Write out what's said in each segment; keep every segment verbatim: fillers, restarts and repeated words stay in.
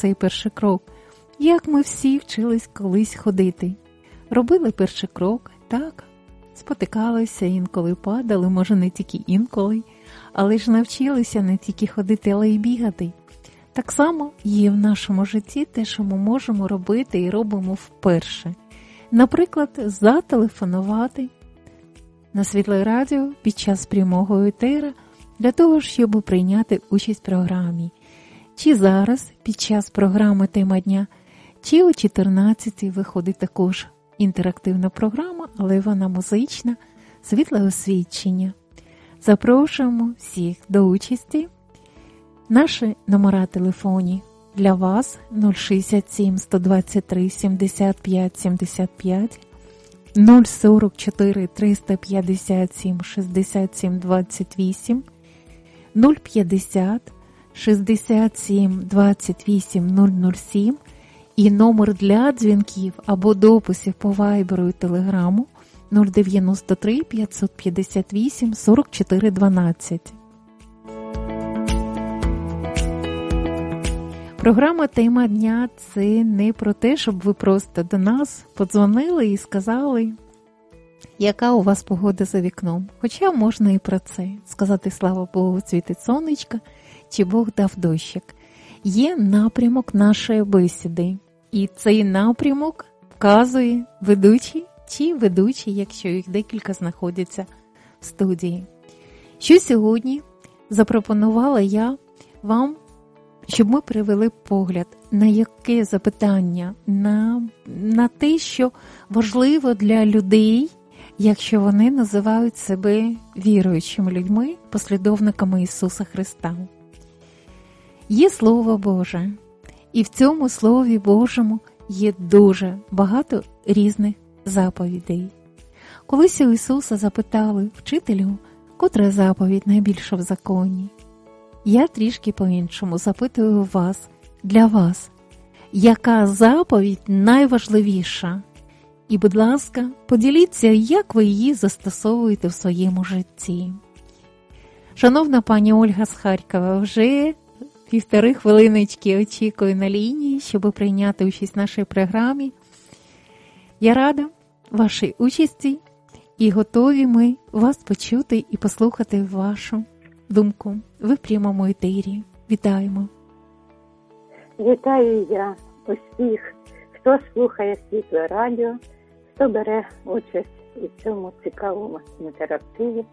цей перший крок, як ми всі вчились колись ходити. Робили перший крок, так, спотикалися, інколи падали, може не тільки інколи, але ж навчилися не тільки ходити, але й бігати. Так само є в нашому житті те, що ми можемо робити і робимо вперше. Наприклад, зателефонувати на Світле Радіо під час прямого етера для того, щоб прийняти участь в програмі. Чи зараз під час програми «Тема дня», чи о чотирнадцятій виходить також інтерактивна програма, але вона музична, «Світле освічення». Запрошуємо всіх до участі. Наші номера телефонів для вас нуль шістдесят сім сто двадцять три сімдесят п'ять сімдесят п'ять, нуль сорок чотири триста п'ятдесят сім шістдесят сім двадцять вісім, нуль п'ятдесят шістдесят сім двадцять вісім нуль нуль сім і номер для дзвінків або дописів по вайберу і телеграму нуль дев'яносто три п'ятсот п'ятдесят вісім сорок чотири дванадцять. Програма «Тема дня» – це не про те, щоб ви просто до нас подзвонили і сказали, яка у вас погода за вікном. Хоча можна і про це. Сказати, слава Богу, світить сонечко, чи Бог дав дощик. Є напрямок нашої бесіди. І цей напрямок вказує ведучий чи ведучі, якщо їх декілька знаходяться в студії. Що сьогодні запропонувала я вам, щоб ми привели погляд на яке запитання, на, на те, що важливо для людей, якщо вони називають себе віруючими людьми, послідовниками Ісуса Христа. Є Слово Боже, і в цьому Слові Божому є дуже багато різних заповідей. Колись у Ісуса запитали: «Вчителю, котра заповідь найбільша в законі?» Я трішки по-іншому запитую вас, для вас, яка заповідь найважливіша? І, будь ласка, поділіться, як ви її застосовуєте в своєму житті. Шановна пані Ольга з Харкова, вже півтори хвилиночки очікую на лінії, щоб прийняти участь в нашій програмі. Я рада вашій участі і готові ми вас почути і послухати вашу думку. Ви в прямому етері. Вітаємо. Вітаю я усіх, хто слухає Світле Радіо, хто бере участь у цьому цікавому інтерактиві.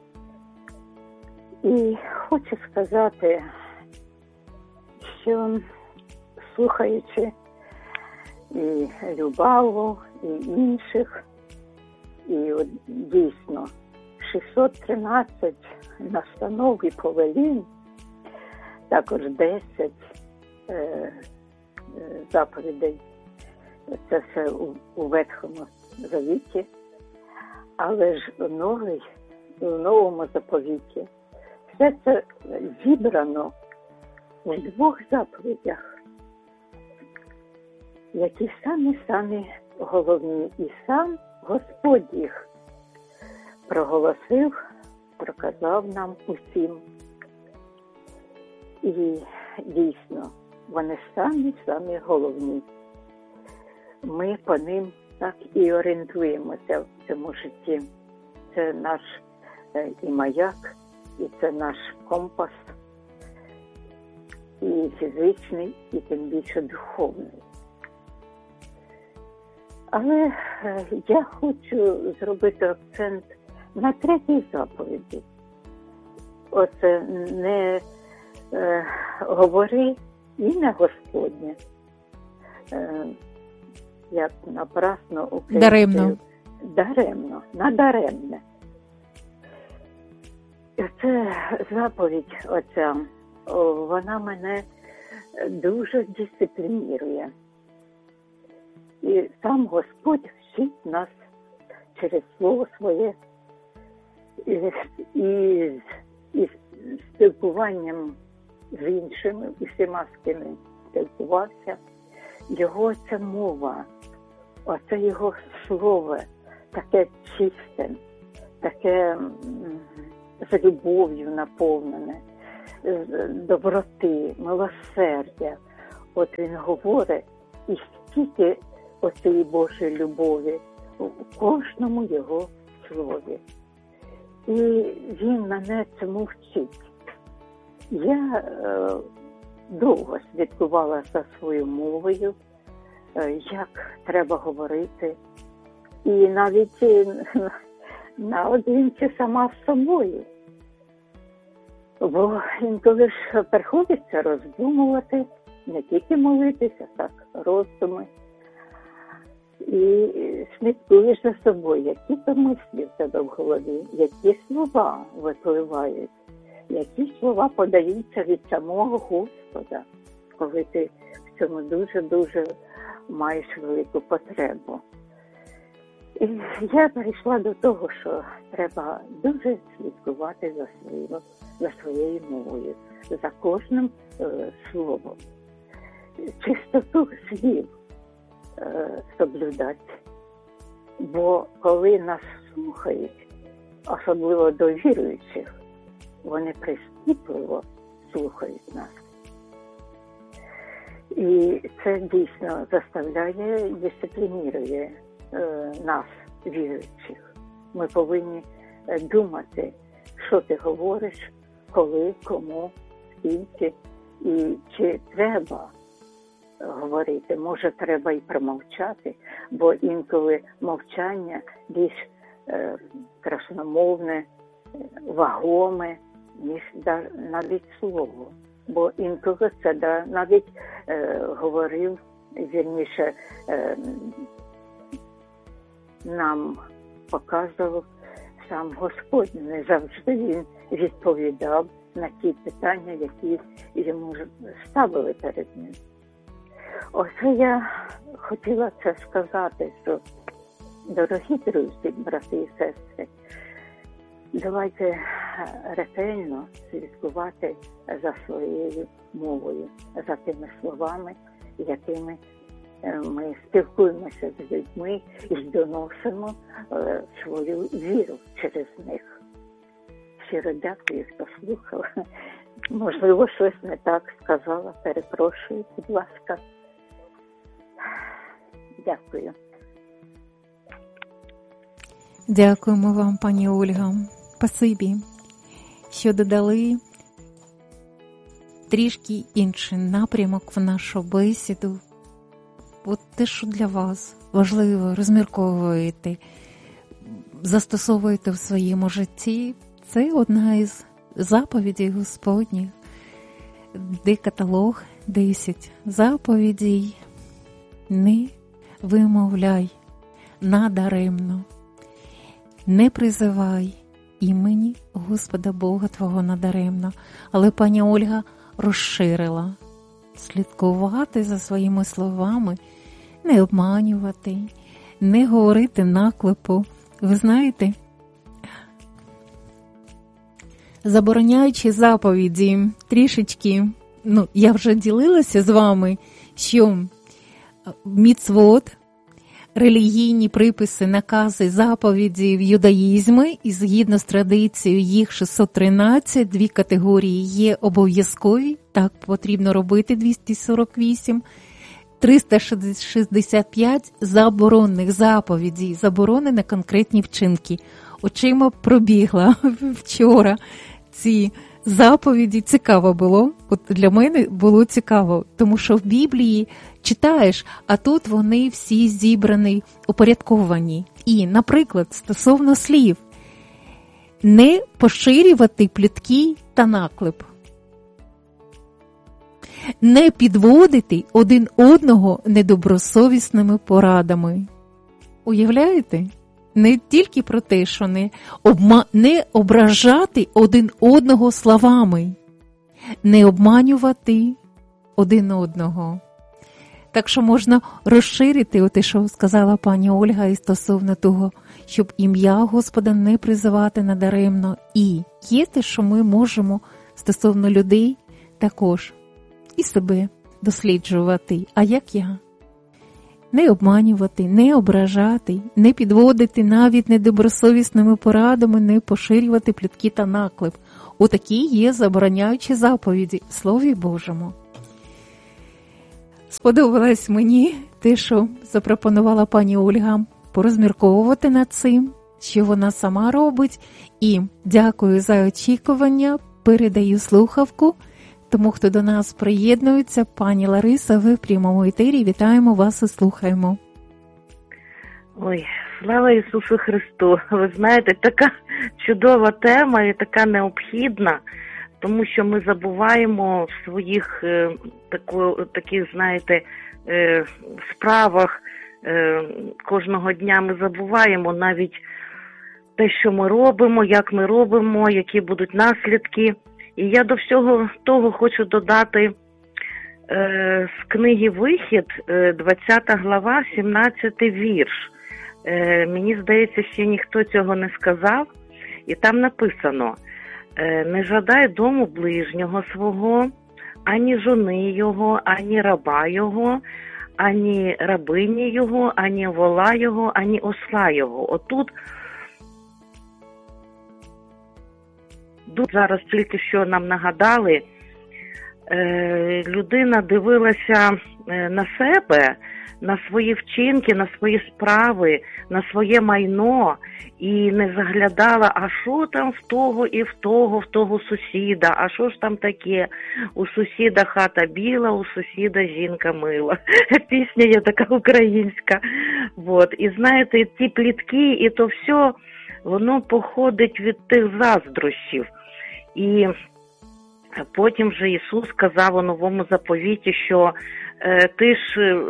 І хочу сказати, що слухаючи і Любаву, і інших, і от дійсно шістсот тринадцять настанов і повелінь, також десять е, е, заповідей. Це все у, у Ветхому Завіті, але ж у, новий, у новому заповіті все це зібрано у двох заповідях, які самі-самі головні. І сам Господь їх проголосив, проказав нам усім. І дійсно, вони самі-самі головні. Ми по ним так і орієнтуємося в цьому житті. Це наш е, і маяк, і це наш компас, і фізичний, і тим більше духовний. Але е, я хочу зробити акцент на третій заповіді. Оце не е, говори ім'я Господнє, е, як напрасно українською. Даремно. Даремно, надаремне. Це заповідь оця, вона мене дуже дисциплінує. І сам Господь вчить нас через Слово Своє і, і, і спілкуванням з іншими, усіма, з ким спілкувався. Його ця мова, оце його слово, таке чисте, таке з любов'ю наповнене, з доброти, милосердя. от він говорить, і стільки оцієї Божої любові у кожному його слові. І він мене цьому вчить. Я е, довго слідкувала за своєю мовою, е, як треба говорити. І навіть е, наодинці сама з собою. Бо інколи ж приходиться роздумувати, не тільки молитися, так, роздуми. І слідкуєш за собою, які то мислі в тебе в голові, які слова випливають, які слова подаються від самого Господа, коли ти в цьому дуже-дуже маєш велику потребу. І я прийшла до того, що треба дуже слідкувати за своєю, за своєю мовою, за кожним е, словом. Чистоту слів е, соблюдати. Бо коли нас слухають, особливо до віруючих, вони прискіпливо слухають нас. І це дійсно заставляє, дисциплінує е, нас, віруючих. Ми повинні думати, що ти говориш, коли, кому, скільки, і чи треба говорити. Може, треба і промовчати, бо інколи мовчання більш е, красномовне, вагоме, ніж да, навіть слово. Бо інколи це да, навіть е, говорив, вірніше, е, нам показував сам Господь. Не завжди він відповідав на ті питання, які йому ставили перед ним. Оце я хотіла це сказати, що, дорогі друзі, брати і сестри, давайте ретельно слідкувати за своєю мовою, за тими словами, якими ми спілкуємося з людьми і доносимо свою віру через них. Щиро дякую, хто слухав. Можливо, щось не так сказала, перепрошую, будь ласка. Дякую. Дякуємо вам, пані Ольга. Спасибі, що додали трішки інший напрямок в нашу бесіду. От те, що для вас важливо, розмірковуєте, застосовуєте в своєму житті, це одна із заповідей Господніх, де каталог десять заповідей. Не вимовляй надаремно, не призивай імені Господа Бога Твого надаремно. Але пані Ольга розширила слідкувати за своїми словами, не обманювати, не говорити наклепу. Ви знаєте, забороняючи заповіді трішечки, ну, я вже ділилася з вами, що міцвот, релігійні приписи, накази, заповіді в юдаїзмі, і згідно з традицією їх шістсот тринадцять, дві категорії є обов'язкові, так потрібно робити двісті сорок вісім, триста шістдесят п'ять заборонених заповідей, заборони на конкретні вчинки. Очима пробігла вчора ці заповіді. Цікаво було, от для мене було цікаво, тому що в Біблії читаєш, а тут вони всі зібрані, упорядковані. І, наприклад, стосовно слів, не поширювати плітки та наклеп, не підводити один одного недобросовісними порадами. Уявляєте? Не тільки про те, що не, обма... не ображати один одного словами, не обманювати один одного. Так що можна розширити те, що сказала пані Ольга, і стосовно того, щоб ім'я Господа не призивати надаремно. І є те, що ми можемо стосовно людей також і себе досліджувати. А як я? Не обманювати, не ображати, не підводити навіть недобросовісними порадами, не поширювати плітки та наклеп. Отакі є забороняючі заповіді в Слові Божому. Сподобалось мені те, що запропонувала пані Ольга, порозмірковувати над цим, що вона сама робить. І дякую за очікування, передаю слухавку. Тому, хто до нас приєднується, пані Лариса, ви в прямому етері, вітаємо вас і слухаємо. Ой, слава Ісусу Христу! Ви знаєте, така чудова тема і така необхідна, тому що ми забуваємо в своїх е, тако, таких, знаєте, е, справах е, кожного дня ми забуваємо навіть те, що ми робимо, як ми робимо, які будуть наслідки. І я до всього того хочу додати е, з книги «Вихід», е, двадцята глава, сімнадцятий вірш. Е, мені здається, ще ніхто цього не сказав. І там написано: е, «Не жадай дому ближнього свого, ані жони його, ані раба його, ані рабині його, ані вола його, ані осла його». Отут зараз тільки що нам нагадали, е, людина дивилася на себе, на свої вчинки, на свої справи, на своє майно і не заглядала, а що там в того і в того, в того сусіда, а що ж там таке, у сусіда хата біла, у сусіда жінка мила. Пісня є така українська. Вот. І знаєте, ті плітки і то все, воно походить від тих заздрощів. І потім же Ісус сказав у новому заповіті, що е, ти ж е,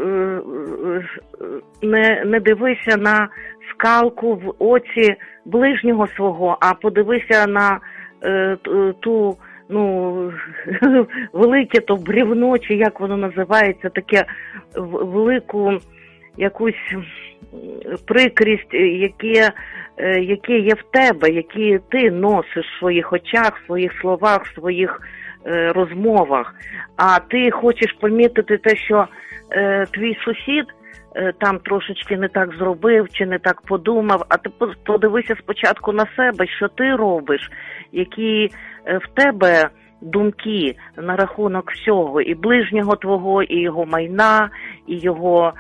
не, не дивися на скалку в оці ближнього свого, а подивися на е, ту, ну, велике то бревно, чи як воно називається, таке велику якусь прикрість, яке, яке є в тебе, які ти носиш в своїх очах, в своїх словах, в своїх е, розмовах. А ти хочеш помітити те, що е, твій сусід е, там трошечки не так зробив чи не так подумав, а ти подивися спочатку на себе, що ти робиш, які е, в тебе думки на рахунок всього, і ближнього твого, і його майна, і його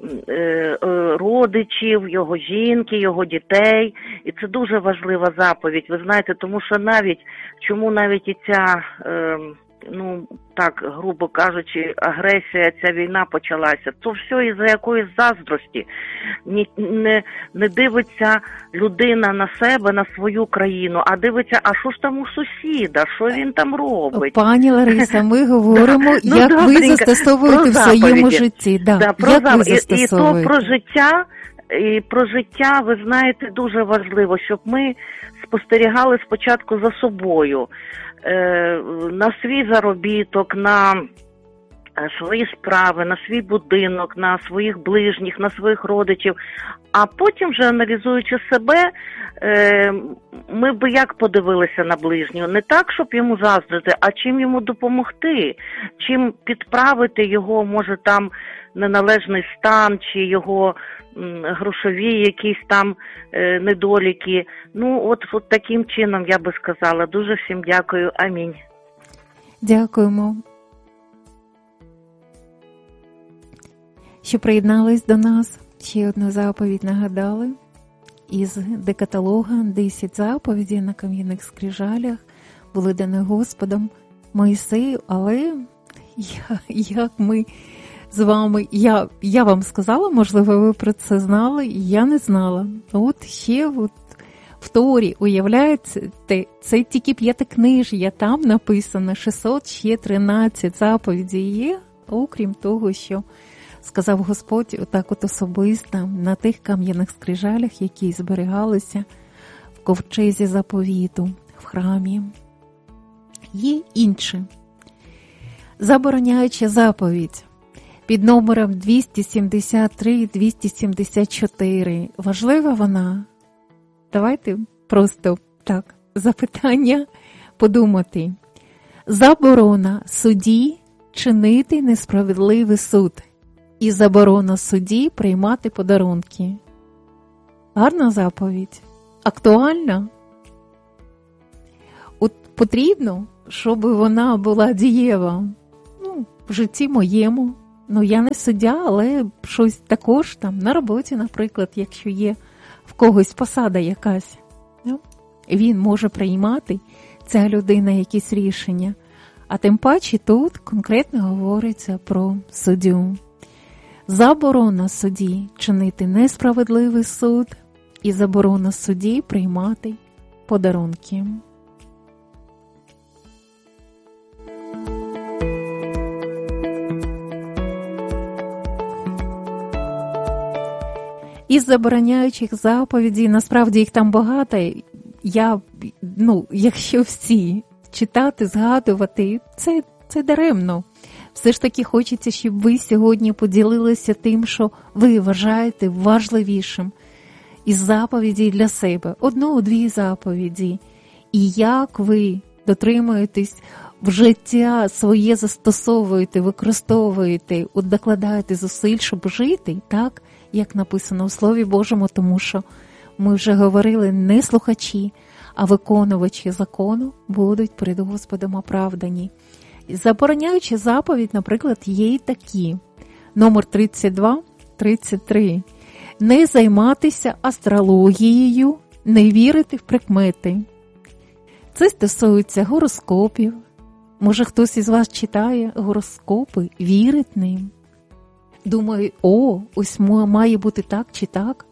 родичів, його жінки, його дітей. І це дуже важлива заповідь, ви знаєте, тому що навіть, чому навіть і ця, е, ну, так, грубо кажучи, агресія, ця війна почалася, то все із-за якоїсь заздрості. Не, не, не дивиться людина на себе, на свою країну, а дивиться, а що ж там у сусіда, що він там робить. Пані Лариса, ми говоримо, ну, як добренько. ви застосовуєте в своєму житті. Да. Да, про як зап... ви застосовуєте? І, і то про життя, і про життя, ви знаєте, дуже важливо, щоб ми спостерігали спочатку за собою, на свій заробіток, на свої справи, на свій будинок, на своїх ближніх, на своїх родичів, а потім вже аналізуючи себе, ми б як подивилися на ближнього? Не так, щоб йому заздрити, а чим йому допомогти, чим підправити його, може там неналежний стан, чи його грошові якісь там е, недоліки. Ну, от, от таким чином я би сказала. Дуже всім дякую. Амінь. Дякуємо, що приєднались до нас. Ще одну заповідь нагадали. Із декаталога десять заповідей на кам'яних скрижалях були дані Господом Моїсею, але як ми з вами, я, я вам сказала, можливо, ви про це знали, я не знала. От ще от в Торі, уявляєте, це тільки п'ятикнижжя, там написано шістсот ще тринадцять заповідей є, окрім того, що сказав Господь отак от особисто на тих кам'яних скрижалях, які зберігалися в ковчезі заповіту, в храмі. Є інше. Забороняюча заповідь під номером двісті сімдесят три - двісті сімдесят чотири. Важлива вона? Давайте просто так, запитання подумати. Заборона судді чинити несправедливий суд. І заборона судді приймати подарунки. Гарна заповідь? Актуальна? От потрібно, щоб вона була дієва. Ну, в житті моєму, ну я не суддя, але щось також там на роботі, наприклад, якщо є в когось посада якась, ну, він може приймати, ця людина, якісь рішення. А тим паче тут конкретно говориться про суддю. Заборона судді чинити несправедливий суд і заборона судді приймати подарунки. Із забороняючих заповідей, насправді їх там багато, я, ну, якщо всі читати, згадувати, це, це даремно. Все ж таки хочеться, щоб ви сьогодні поділилися тим, що ви вважаєте важливішим із заповідей для себе. Одну-дві заповіді. І як ви дотримуєтесь в життя своє, застосовуєте, використовуєте, от докладаєте зусиль, щоб жити, так, як написано в Слові Божому, тому що ми вже говорили, не слухачі, а виконувачі закону будуть перед Господом оправдані. Забороняючи заповідь, наприклад, є і такі. Номер тридцять два тридцять три. Не займатися астрологією, не вірити в прикмети. Це стосується гороскопів. Може, хтось із вас читає гороскопи, вірить ним. Думає, о, ось має бути так чи так.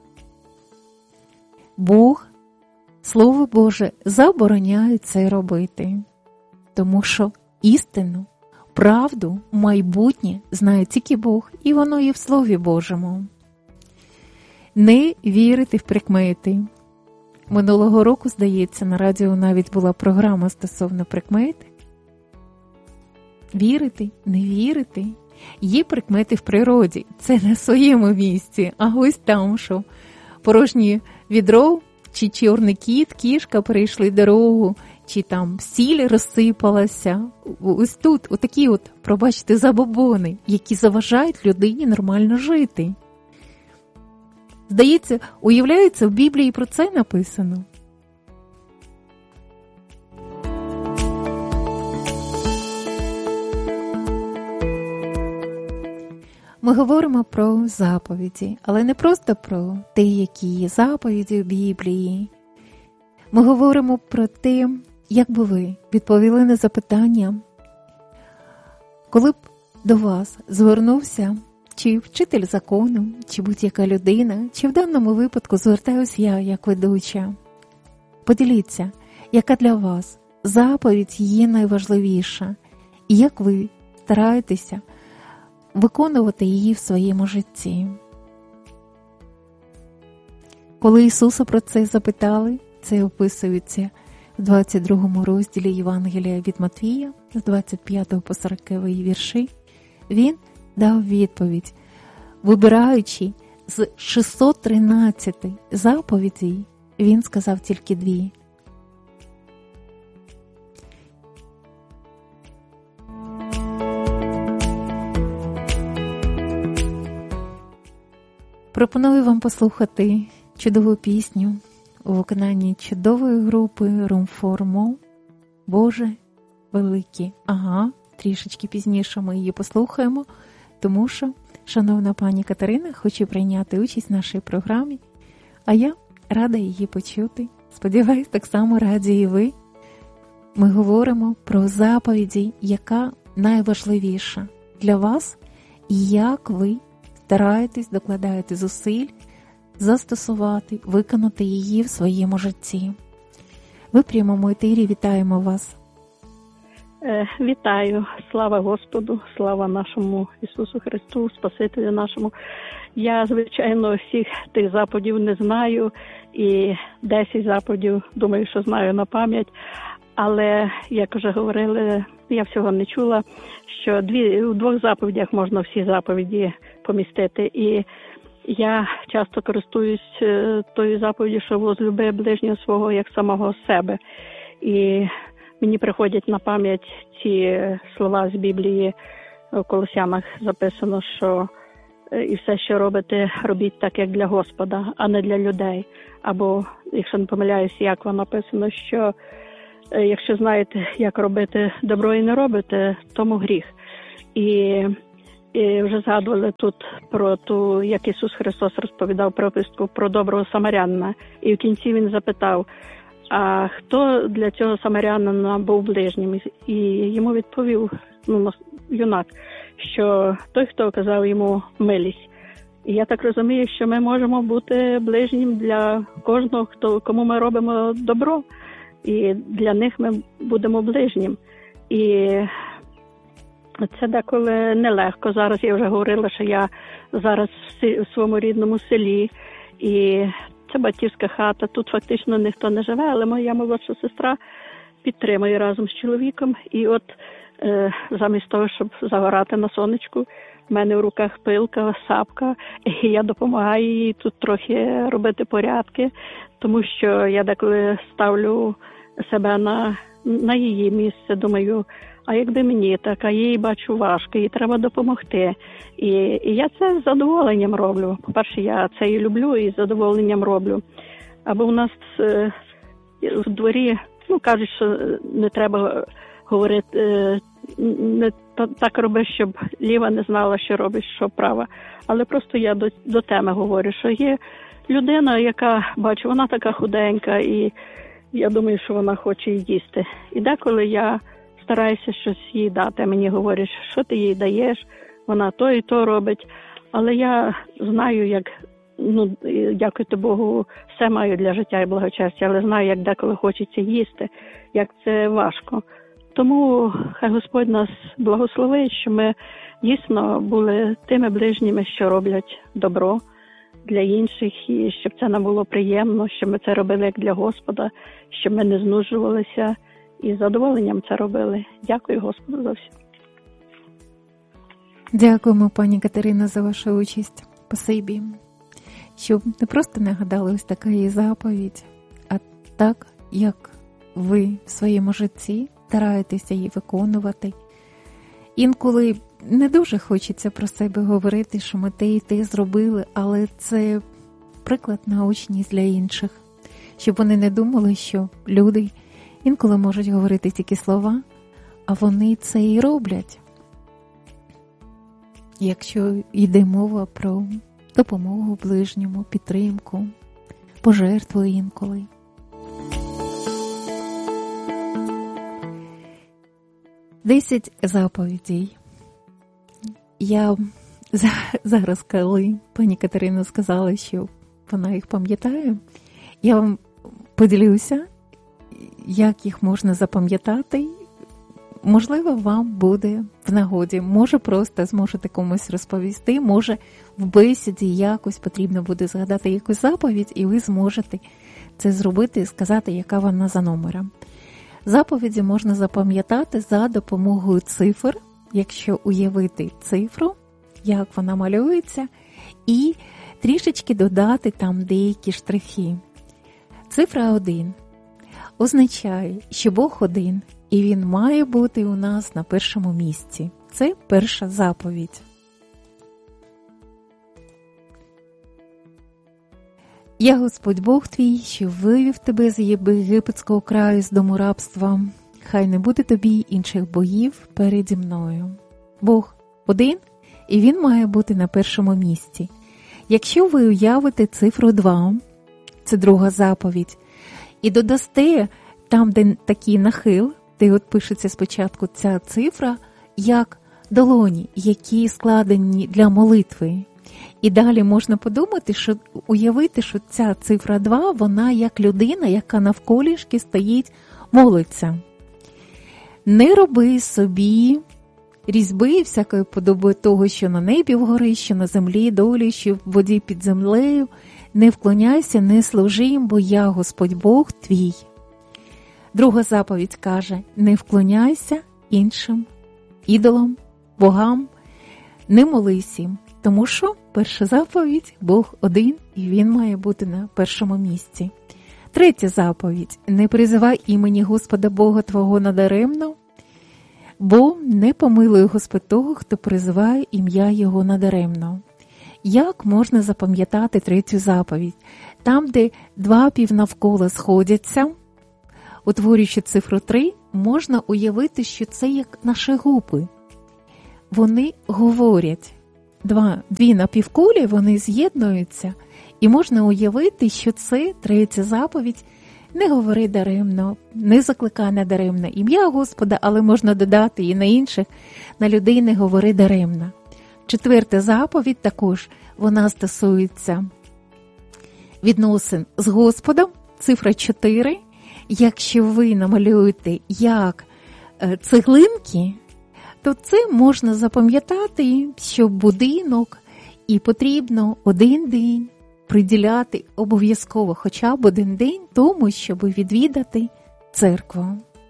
Бог, Слово Боже, забороняє це робити. Тому що істину, правду, майбутнє знає тільки Бог, і воно є в Слові Божому. Не вірити в прикмети. Минулого року, здається, на радіо навіть була програма стосовно прикмет. Вірити, не вірити. Є прикмети в природі, це на своєму місці, а ось там, що порожнє відро, чи чорний кіт, кішка перейшли дорогу, чи там сіль розсипалася. Ось тут, отакі от, пробачте, забобони, які заважають людині нормально жити. Здається, уявляється, в Біблії про це написано. Ми говоримо про заповіді, але не просто про те, які є заповіді в Біблії. Ми говоримо про те, як би ви відповіли на запитання, коли б до вас звернувся чи вчитель закону, чи будь-яка людина, чи в даному випадку звертаюсь я, як ведуча. Поділіться, яка для вас заповідь є найважливіша, і як ви стараєтеся виконувати її в своєму житті. Коли Ісуса про це запитали, це описується в двадцять другому розділі Євангелія від Матвія, з двадцять п'ятого по сороковий вірші, Він дав відповідь, вибираючи з шістсот тринадцяти заповідей, Він сказав тільки дві. Пропоную вам послухати чудову пісню у виконанні чудової групи Room for More «Боже великий». Ага, трішечки пізніше ми її послухаємо, тому що шановна пані Катерина хоче прийняти участь в нашій програмі, а я рада її почути. Сподіваюсь, так само раді і ви. Ми говоримо про заповіді, яка найважливіша для вас і як ви стараєтесь, докладаєте зусиль застосувати, виконати її в своєму житті. Ви в прямому етері, вітаємо вас. Е, вітаю. Слава Господу, слава нашому Ісусу Христу, Спасителю нашому. Я, звичайно, всіх тих заповідей не знаю, і десять заповідей, думаю, що знаю на пам'ять, але, як вже говорили, я всього не чула, що дві, у двох заповідях можна всі заповіді помістити. І я часто користуюсь тою заповіддю, що возлюби ближнього свого як самого себе. І мені приходять на пам'ять ці слова з Біблії, в Колосянах записано, що і все, що робите, робіть так, як для Господа, а не для людей. Або, якщо не помиляюсь, як вам написано, що якщо знаєте, як робити добро і не робите, тому гріх. І І вже згадували тут про ту, як Ісус Христос розповідав приписку про доброго самарянина. І в кінці він запитав, а хто для цього самарянина був ближнім? І йому відповів ну, юнак, що той, хто оказав йому милість. І я так розумію, що ми можемо бути ближнім для кожного, хто, кому ми робимо добро. І для них ми будемо ближнім. І це деколи нелегко. Зараз я вже говорила, що я зараз в своєму рідному селі. І це батьківська хата. Тут фактично ніхто не живе, але моя молодша сестра підтримує разом з чоловіком. І от е, замість того, щоб загорати на сонечку, в мене в руках пилка, сапка, і я допомагаю їй тут трохи робити порядки, тому що я деколи ставлю себе на, на її місце, думаю, а якби мені так, а їй бачу важко, їй треба допомогти. І, і я це з задоволенням роблю. По-перше, я це і люблю, і з задоволенням роблю. Або у нас е, в дворі, ну, кажуть, що не треба говорити, е, не так роби, щоб ліва не знала, що робить, що права. Але просто я до, до теми говорю, що є людина, яка, бачу, вона така худенька, і я думаю, що вона хоче їсти. І деколи я стараюся щось їй дати. Мені говорять, що ти їй даєш, вона то і то робить. Але я знаю, як, ну, дякувати Богу, все маю для життя і благочестя, але знаю, як деколи хочеться їсти, як це важко. Тому хай Господь нас благословить, що ми дійсно були тими ближніми, що роблять добро для інших, і щоб це нам було приємно, щоб ми це робили як для Господа, щоб ми не знужувалися і з задоволенням це робили. Дякую Господу за все. Дякуємо, пані Катерина, за вашу участь. Спасибі. Щоб не просто нагадали ось така її заповідь, а так, як ви в своєму житті стараєтеся її виконувати. Інколи не дуже хочеться про себе говорити, що ми те і те зробили, але це приклад наочність для інших. Щоб вони не думали, що люди інколи можуть говорити тільки слова, а вони це і роблять. Якщо йде мова про допомогу ближньому, підтримку, пожертву інколи. Десять заповідей. Я зараз, коли пані Катерина сказала, що вона їх пам'ятає, я вам поділюся, як їх можна запам'ятати. Можливо, вам буде в нагоді. Може, просто зможете комусь розповісти, може, в бесіді якось потрібно буде згадати якусь заповідь, і ви зможете це зробити і сказати, яка вона за номером. Заповіді можна запам'ятати за допомогою цифр, якщо уявити цифру, як вона малюється, і трішечки додати там деякі штрихи. Цифра один означає, що Бог один, і Він має бути у нас на першому місці. Це перша заповідь. «Я Господь Бог твій, що вивів тебе з єгипетського краю, з дому рабства. Хай не буде тобі інших богів переді мною». Бог один, і Він має бути на першому місці. Якщо ви уявите цифру два, це друга заповідь, і додасте там, де такий нахил, де от пишеться спочатку ця цифра, як долоні, які складені для молитви. І далі можна подумати, що уявити, що ця цифра два, вона як людина, яка навколішки стоїть, молиться. Не роби собі різьби всякої подоби того, що на небі вгори, що на землі долі, що в воді під землею. Не вклоняйся, не служи їм, бо я Господь Бог твій. Друга заповідь каже, не вклоняйся іншим ідолам, богам, не молись їм. Тому що перша заповідь – Бог один, і Він має бути на першому місці. Третя заповідь – не призивай імені Господа Бога твого надаремно, бо не помилує Господь того, хто призиває ім'я Його надаремно. Як можна запам'ятати третю заповідь? Там, де два півнавкола сходяться, утворюючи цифру три, можна уявити, що це як наші губи. вони говорять. Два, дві напівкулі, вони з'єднуються, і можна уявити, що це третя заповідь: не говори даремно, не закликай надаремно ім'я Господа, але можна додати і на інших, на людей не говори даремно. Четверта заповідь також, вона стосується відносин з Господом, цифра чотири. Якщо ви намалюєте як цеглинки, то це можна запам'ятати, що будинок і потрібно один день приділяти обов'язково хоча б один день тому, щоб відвідати церкву.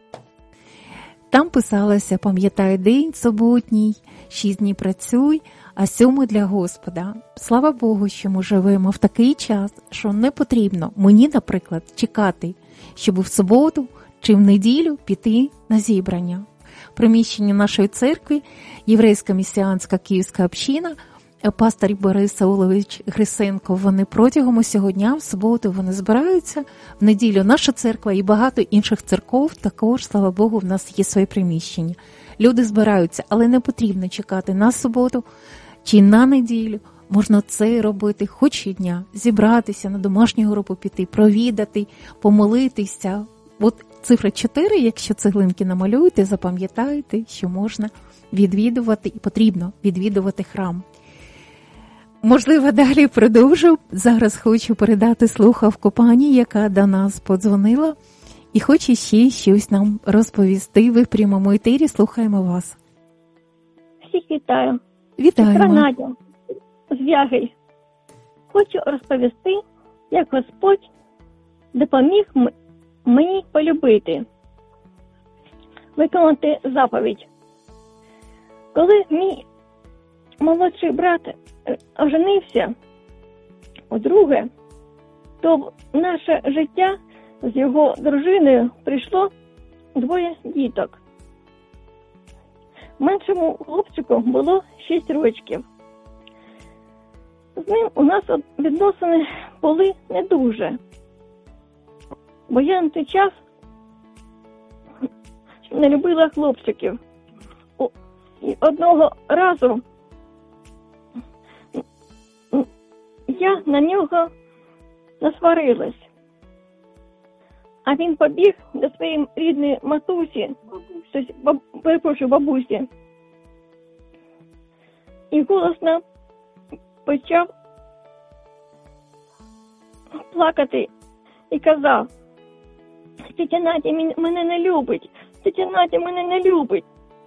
Там писалося: пам'ятай день суботній, шість днів працюй, а сьомий для Господа. Слава Богу, що ми живемо в такий час, що не потрібно мені, наприклад, чекати, щоб в суботу чи в неділю піти на зібрання. Приміщення нашої церкви, Єврейська місіанська Київська община, пастор Борис Саулович Грисенко, вони протягом усього дня, в суботу вони збираються, в неділю наша церква і багато інших церков також, слава Богу, в нас є своє приміщення. Люди збираються, але не потрібно чекати на суботу чи на неділю. Можна це робити хоч щодня, зібратися, на домашню групу піти, провідати, помолитися. От цифра чотири, якщо цеглинки намалюєте, запам'ятайте, що можна відвідувати і потрібно відвідувати храм. Можливо, далі продовжу. Зараз хочу передати слухавку пані, яка до нас подзвонила і хоче ще щось нам розповісти. Ви в прямому етері, слухаємо вас. Всіх вітаю. Вітаємо. Сестра Надя з Вягель. Хочу розповісти, як Господь допоміг мені полюбити, виконати заповідь. Коли мій молодший брат оженився удруге, то в наше життя з його дружиною прийшло двоє діток. Меншому хлопчику було шість років. З ним у нас відносини були не дуже. Бо я на той час не любила хлопчиків. І одного разу я на нього насварилась. А він побіг до своєї рідної матусі, тобто, баб, перепрошую, бабусі, і голосно почав плакати і казав: тетя Надя мене не любить, тетя Надя мене не любить.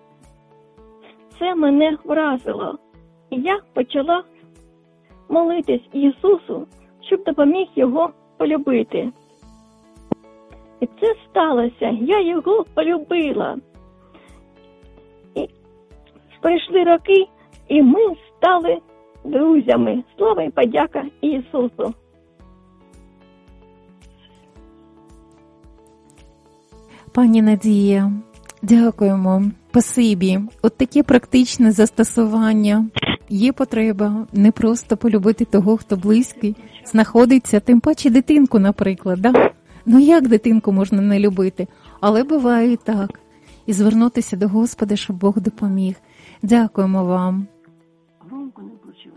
Це мене вразило. І я почала молитись Ісусу, щоб допоміг його полюбити. І це сталося. Я його полюбила. І пройшли роки, і ми стали друзями. Слава і подяка Ісусу. Пані Надія, дякуємо. Спасибі. От таке практичне застосування. Є потреба не просто полюбити того, хто близький, знаходиться, тим паче дитинку, наприклад. Да? Ну як дитинку можна не любити? Але буває і так. І звернутися до Господа, щоб Бог допоміг. Дякуємо вам. Громко не включилось.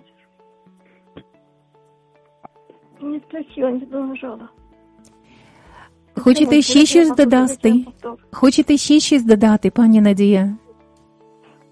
Не включила, не продовжала. Хочете ще щось додати? Хочете ще щось додати, пані Надія?